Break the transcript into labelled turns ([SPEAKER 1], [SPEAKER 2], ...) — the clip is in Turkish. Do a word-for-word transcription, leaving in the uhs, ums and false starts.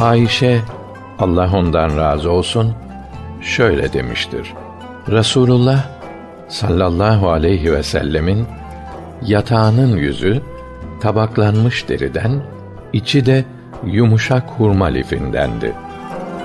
[SPEAKER 1] Ayşe, Allah ondan razı olsun, şöyle demiştir: Resulullah sallallahu aleyhi ve sellemin yatağının yüzü tabaklanmış deriden, içi de yumuşak hurma lifindendi.